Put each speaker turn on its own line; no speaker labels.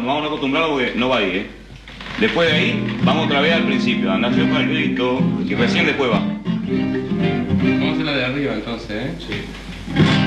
vamos a acostumbrarlo porque no va ahí, Después de ahí, vamos otra vez al principio, andar yo con el grito, y recién después va.
Vamos a hacer la de arriba entonces,
Sí.